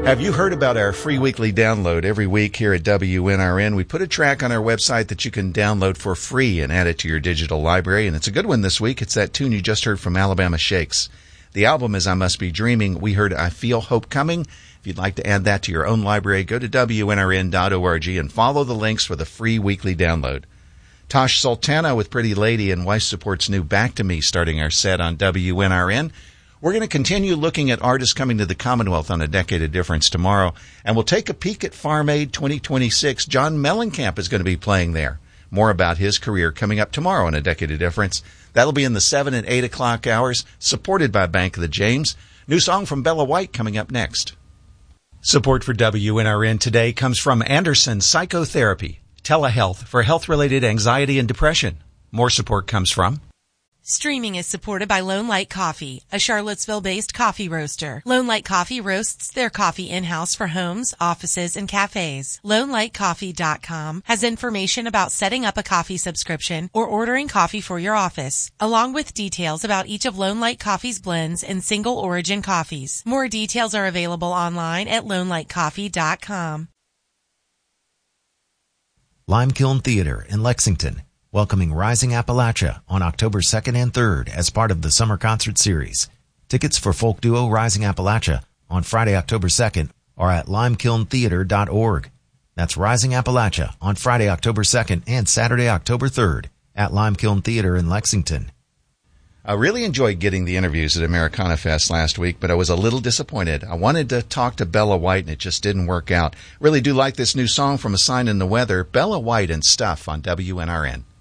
Have you heard about our free weekly download every week here at WNRN? We put a track on our website that you can download for free and add it to your digital library, and it's a good one this week. It's that tune you just heard from Alabama Shakes. The album is I Must Be Dreaming. We heard I Feel Hope Coming. If you'd like to add that to your own library, go to WNRN.org and follow the links for the free weekly download. Tosh Sultana with Pretty Lady and Wife Support's new Back to Me starting our set on WNRN. We're going to continue looking at artists coming to the Commonwealth on A Decade of Difference tomorrow, and we'll take a peek at Farm Aid 2026. John Mellencamp is going to be playing there. More about his career coming up tomorrow on A Decade of Difference. That'll be in the 7 and 8 o'clock hours, supported by Bank of the James. New song from Bella White coming up next. Support for WNRN today comes from Anderson Psychotherapy, telehealth for health-related anxiety and depression. More support comes from Streaming is supported by Lone Light Coffee, a Charlottesville-based coffee roaster. Lone Light Coffee roasts their coffee in-house for homes, offices, and cafes. LoneLightCoffee.com has information about setting up a coffee subscription or ordering coffee for your office, along with details about each of Lone Light Coffee's blends and single origin coffees. More details are available online at LoneLightCoffee.com. Limekiln Theater in Lexington, welcoming Rising Appalachia on October 2nd and 3rd as part of the summer concert series. Tickets for folk duo Rising Appalachia on Friday, October 2nd are at limekilntheater.org. That's Rising Appalachia on Friday, October 2nd and Saturday, October 3rd at Limekiln Theater in Lexington. I really enjoyed getting the interviews at Americana Fest last week, but I was a little disappointed. I wanted to talk to Bella White, and it just didn't work out. Really do like this new song from A Sign in the Weather, Bella White and Stuff on WNRN.